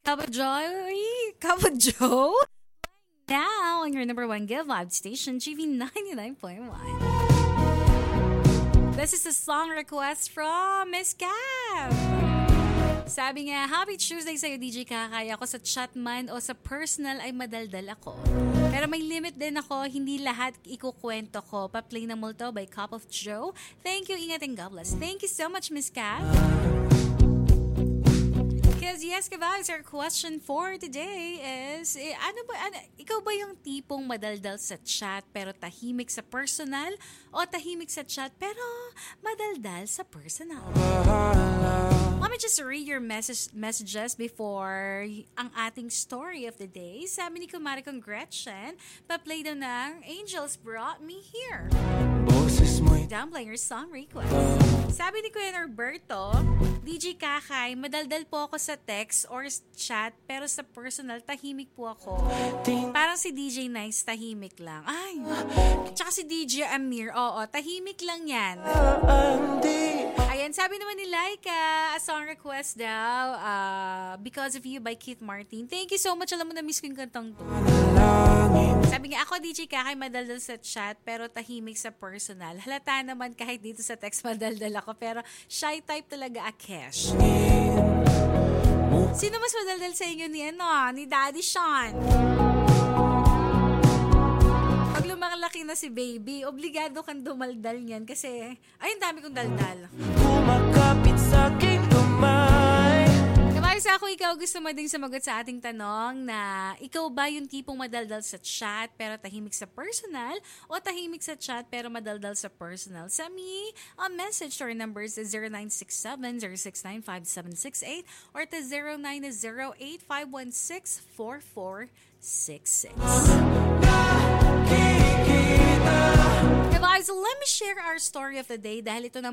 Cup of Joy, Cup of Joe. Now on your number one Give Vibe station, GV 99.1. This is a song request from Miss Cab. Sabi niya, Happy Tuesday sa'yo, DJ Kakay. Ako sa chat man o sa personal ay madaldal ako. Pero may limit din ako, hindi lahat ikukwento ko. Pa-play na multo by Cup of Joe. Thank you, ingat and God bless. Thank you so much, Miss Cab. Because yes, guys, our question for today is, ikaw ba yung tipong madaldal sa chat pero tahimik sa personal? O tahimik sa chat pero madaldal sa personal? Let me just read your messages before ang ating story of the day. Sabi ni Kumari kong Gretchen, pa-play daw ng Angels Brought Me Here. Downplaying your song request. Sabi ni Kuya Norberto, DJ Kakay, madaldal po ako sa text or chat pero sa personal, tahimik po ako. Parang si DJ Nice, tahimik lang. Ay, tsaka si DJ Amir, oo, tahimik lang yan. Ayan, sabi naman ni Laika, a song request daw, Because of You by Keith Martin. Thank you so much. Alam mo na miss ko yung kantang to. Sabi nga, ako DJ Kakay, madaldal sa chat pero tahimik sa personal. Halata naman kahit dito sa text madaldal ako pero shy type talaga Akesh. Sino mas madaldal sa inyo ni Daddy Sean? Pag lumalaki na si baby, obligado kang dumaldal niyan kasi, ay, ang dami kong daldal. Kumakapit sa aking kamay. Kapag sa ako, ikaw gusto mo din sumagot sa ating tanong na ikaw ba yung tipong madaldal sa chat pero tahimik sa personal o tahimik sa chat pero madaldal sa personal? Send me a message to our numbers is 0967-069-5768 or to 0908-516-4466. Guys, let me share our story of the day dahil ito na